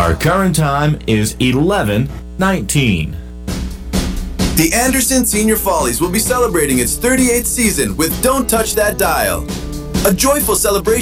Our current time is 11:19. The Anderson Senior Follies will be celebrating its 38th season with Don't Touch That Dial, a joyful celebration